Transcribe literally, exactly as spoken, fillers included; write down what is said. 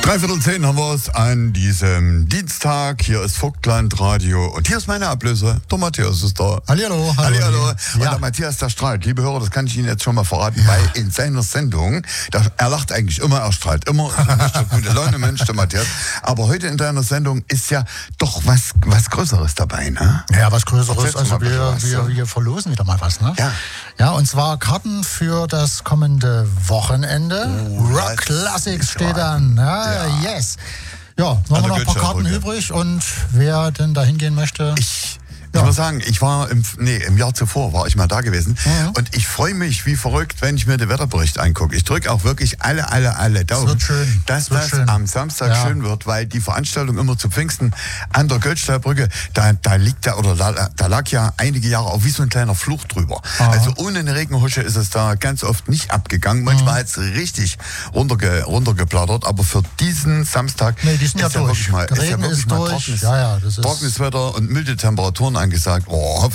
Dreiviertel zehn haben wir es an diesem Dienstag. Hier ist Vogtland Radio und hier ist meine Ablöse. Der Matthias ist da. Hallihallo. Hallihallo. Und Ja. der Matthias, der strahlt. Liebe Hörer, das kann ich Ihnen jetzt schon mal verraten, ja. Weil in seiner Sendung, da, er lacht eigentlich immer, er strahlt immer. Ist ein gute Laune Mensch, der Matthias. Aber heute in deiner Sendung ist ja doch was, was Größeres dabei, ne? Ja, was Größeres. Erzählst du Also mal bitte wir, was, wir, ja? wir verlosen wieder mal was, ne? Ja. Ja, und zwar Karten für das kommende Wochenende. Oh, Rock das Classics ist steht ja- an. Ja, Ja. yes. Ja, noch haben wir noch ein paar Karten Goethe-Brücke. übrig und wer denn da hingehen möchte? Ich, Ja. ich muss sagen, ich war im, nee, im Jahr zuvor war ich mal da gewesen Ja. und ich freue mich wie verrückt, wenn ich mir den Wetterbericht angucke. Ich drücke auch wirklich alle, alle, alle Daumen, wird schön. dass Es wird das schön. am Samstag Ja. schön wird, weil die Veranstaltung immer zu Pfingsten an der Goldsteinbrücke, da, da liegt da, oder da, da lag ja einige Jahre auch wie so ein kleiner Fluch drüber. Aha. Also ohne eine Regenhusche ist es da ganz oft nicht abgegangen. Manchmal Mhm. hat es richtig runterge, runtergeplattert, aber für diesen Samstag Nee, die sind ja ist ja durch. wirklich mal, Der ist ja Regen wirklich ist mal durch. trockenes, Ja, ja, das ist- trockenes Wetter und milde Temperaturen angesagt. Oh,